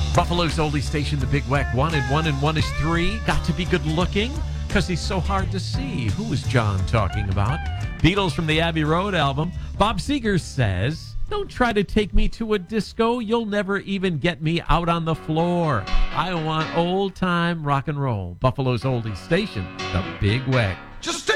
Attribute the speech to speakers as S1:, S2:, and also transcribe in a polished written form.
S1: Buffalo's oldie station, the Big Wack 1, and 1 and 1 is 3. Got to be good looking because he's so hard to see. Who is John talking about? Beatles from the Abbey Road album. Bob Seger says, don't try to take me to a disco. You'll never even get me out on the floor. I want old-time rock and roll. Buffalo's oldie station, the Big Wack.
S2: Just